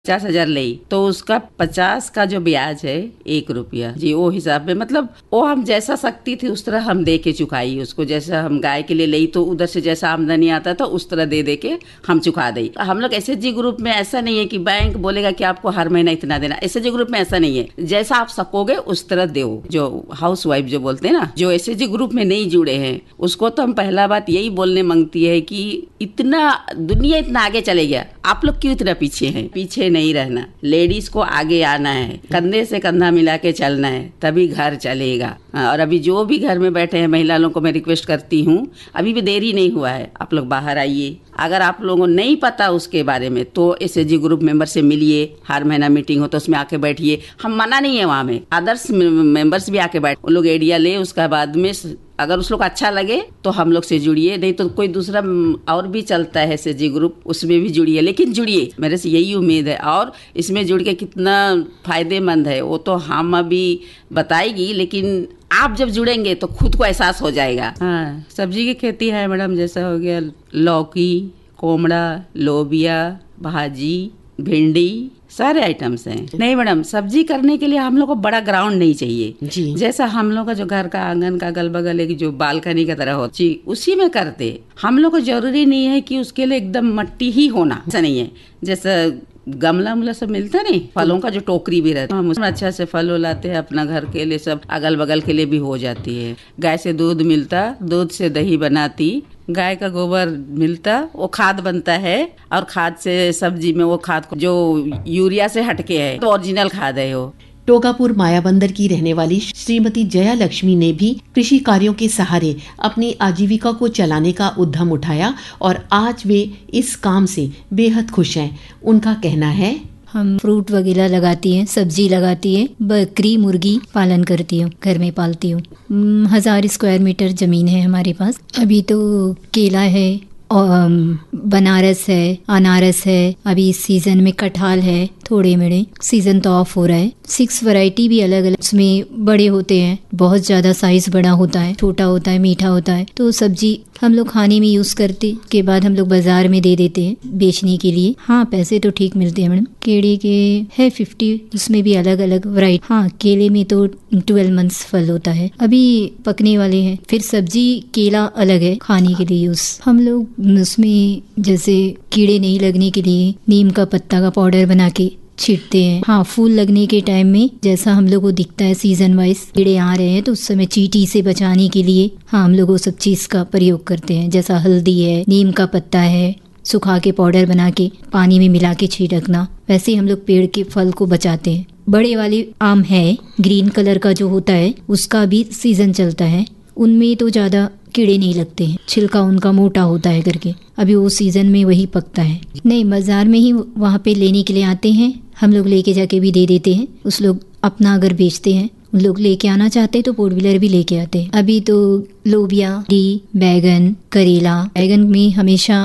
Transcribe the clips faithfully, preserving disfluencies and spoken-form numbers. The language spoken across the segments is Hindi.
पचास हजार ले तो उसका पचास का जो ब्याज है एक रुपया जी, वो हिसाब में मतलब वो हम जैसा शक्ति थी उस तरह हम दे के चुकाई उसको। जैसा हम गाय के लिए ली तो उधर से जैसा आमदनी आता था उस तरह दे दे के हम चुका दी। हम लोग एस एच जी ग्रुप में ऐसा नहीं है कि बैंक बोलेगा कि आपको हर महीना इतना देना। एस एच जी ग्रुप में ऐसा नहीं है, जैसा आप सकोगे उस तरह दो। जो हाउस वाइफ जो बोलते हैं ना, जो एस एच जी ग्रुप में नहीं जुड़े हैं उसको तो हम पहला बात यही बोलने मांगती है कि इतना दुनिया इतना आगे चले गया, आप लोग क्यों इतना पीछे हैं? पीछे नहीं रहना, लेडीज को आगे आना है, कंधे से कंधा मिला के चलना है, तभी घर चलेगा। और अभी जो भी घर में बैठे हैं महिला लोगों को मैं रिक्वेस्ट करती हूँ, अभी भी देरी नहीं हुआ है, आप लोग बाहर आइए। अगर आप लोगों को नहीं पता उसके बारे में तो S H G group member से मिलिए, हर महीना मीटिंग हो तो उसमें आके बैठिए। हम मना नहीं है, वहाँ में अदर्स मेंबर्स भी आके बैठ, उन लोग आइडिया ले, उसका बाद में अगर उस लोग अच्छा लगे तो हम लोग से जुड़िए, नहीं तो कोई दूसरा और भी चलता है एस एच जी ग्रुप, उसमें भी जुड़िए, लेकिन जुड़िए, मेरे से यही उम्मीद है। और इसमें जुड़ के कितना फायदेमंद है वो तो हम अभी बताएगी, लेकिन आप जब जुड़ेंगे तो खुद को एहसास हो जाएगा। हाँ, सब्जी की खेती है मैडम, जैसा हो गया लौकी, कोमड़ा, लोबिया, भाजी, भिंडी, सारे आइटम्स हैं। नहीं मैडम, सब्जी करने के लिए हम लोग को बड़ा ग्राउंड नहीं चाहिए जी। जैसा हम लोग का जो घर का आंगन का अगल बगल एक जो बालकनी की तरह होती जी, उसी में करते। हम लोग को जरूरी नहीं है कि उसके लिए एकदम मट्टी ही होना, ऐसा नहीं है। जैसा गमला उमला सब मिलता नहीं, फलों का जो टोकरी भी रहता है, हम उसमें अच्छा से फल लाते हैं अपना घर के लिए, सब अगल बगल के लिए भी हो जाती है। गाय से दूध मिलता, दूध से दही बनाती, गाय का गोबर मिलता, वो खाद बनता है। और खाद से सब्जी में वो खाद जो यूरिया से हटके है तो ओरिजिनल खाद है वो। टोकापुर मायाबंदर की रहने वाली श्रीमती जया लक्ष्मी ने भी कृषि कार्यों के सहारे अपनी आजीविका को चलाने का उद्यम उठाया और आज वे इस काम से बेहद खुश हैं। उनका कहना है, हम फ्रूट वगैरह लगाती हैं, सब्जी लगाती है, बकरी मुर्गी पालन करती हूँ, घर में पालती हूँ। हजार स्क्वायर मीटर जमीन है हमारे पास। अभी तो केला है, बनारस है, अनारस है, अभी इस सीजन में कटहल है, थोड़े मेड़े सीजन तो ऑफ हो रहा है। सिक्स वैरायटी भी अलग अलग उसमें बड़े होते हैं, बहुत ज्यादा साइज बड़ा होता है, छोटा होता है, मीठा होता है। तो सब्जी हम लोग खाने में यूज करते के बाद हम लोग बाजार में दे देते हैं बेचने के लिए। हाँ, पैसे तो ठीक मिलते हैं मैडम। केले के है फिफ्टी, उसमें भी अलग अलग वैरायटी। हाँ, केले में तो ट्वेल्व मंथ्स फल होता है, अभी पकने वाले हैं। फिर सब्जी केला अलग है खाने के लिए यूज। हम लोग उसमें जैसे कीड़े नहीं लगने के लिए नीम का पत्ता का पाउडर बना के छींटते हैं। हाँ, फूल लगने के टाइम में जैसा हम लोग को दिखता है सीजन वाइज कीड़े आ रहे हैं तो उस समय चींटी से बचाने के लिए हाँ हम लोग वो सब चीज का प्रयोग करते हैं। जैसा हल्दी है, नीम का पत्ता है, सुखा के पाउडर बना के पानी में मिला के छिड़कना, वैसे हम लोग पेड़ के फल को बचाते हैं। बड़े वाले आम है, ग्रीन कलर का जो होता है, उसका भी सीजन चलता है, उनमें तो ज्यादा कीड़े नहीं लगते हैं, छिलका उनका मोटा होता है करके। अभी वो सीजन में वही पकता है। नहीं, बाजार में ही वहाँ पे लेने के लिए आते हैं, हम लोग लेके जाके भी दे देते हैं। उस लोग अपना अगर बेचते हैं, उन लोग लेके आना चाहते हैं तो फोर व्हीलर भी लेके आते हैं। अभी तो लोबिया, डी, बैगन, करेला, बैगन में हमेशा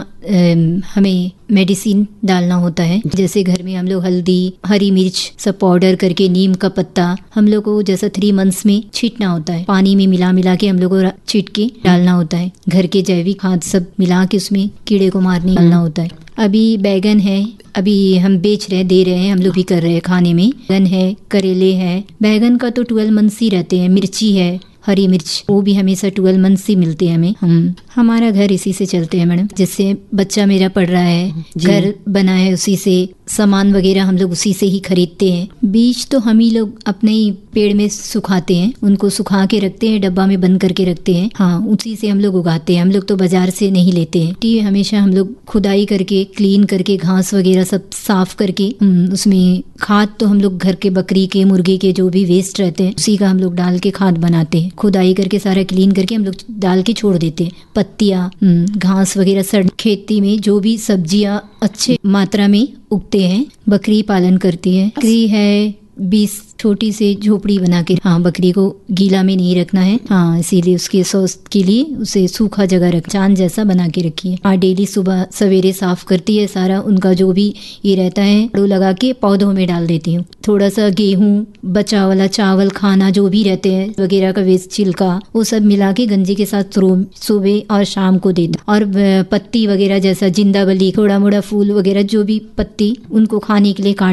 हमें मेडिसिन डालना होता है। जैसे घर में हम लोग हल्दी, हरी मिर्च सब पाउडर करके, नीम का पत्ता हम लोग को जैसा थ्री मंथ्स में छींटना होता है, पानी में मिला मिला के हम लोग को छींट के डालना होता है। घर के जैविक खाद सब मिला के उसमें कीड़े को मारने डालना होता है। अभी बैगन है, अभी हम बेच रहे दे रहे हैं, हम लोग भी कर रहे हैं खाने में। बैगन है, करेले है, बैगन का तो ट्वेल्व मंथ्स ही रहते हैं। मिर्ची है, हरी मिर्च, वो भी हमेशा ट्वेल्व मंथ्स ही मिलते हैं हमें। हम हमारा घर इसी से चलते हैं मैडम। जिससे बच्चा मेरा पढ़ रहा है, घर बना है, उसी से सामान वगैरह हम लोग उसी से ही खरीदते हैं। बीज तो हम ही लोग अपने ही पेड़ में सुखाते हैं, उनको सुखा के रखते हैं, डब्बा में बंद करके रखते हैं। हाँ, उसी से हम लोग उगाते हैं, हम लोग तो बाजार से नहीं लेते हैं। टी हमेशा हम लोग खुदाई करके, क्लीन करके, घास वगैरह सब साफ करके, उसमें खाद तो हम लोग घर के बकरी के, मुर्गे के जो भी वेस्ट रहते हैं उसी का हम लोग डाल के खाद बनाते हैं। खुदाई करके सारा क्लीन करके हम लोग डाल के छोड़ देते हैं। पत्तियाँ, घास वगैरह सड़, खेती में जो भी सब्जियां अच्छे मात्रा में उगते हैं। बकरी पालन करती है, बकरी है बीस छोटी सी झोपड़ी बना के। हाँ, बकरी को गीला में नहीं रखना है, हाँ, इसीलिए उसके स्वास्थ्य के लिए उसे सूखा जगह रख, चांद जैसा बना के रखी है। हाँ, डेली सुबह सवेरे साफ करती है, सारा उनका जो भी ये रहता है झाड़ू लगा के पौधों में डाल देती हूँ। थोड़ा सा गेहूं, बचा वाला चावल, खाना जो भी रहते हैं वगैरह का वेस्ट, छिलका, वो सब मिला के गंजी के साथ सुबह और शाम को देता। और पत्ती वगैरह जैसा जिंदा बली, थोड़ा मोड़ा फूल वगैरह जो भी पत्ती उनको खाने के लिए काट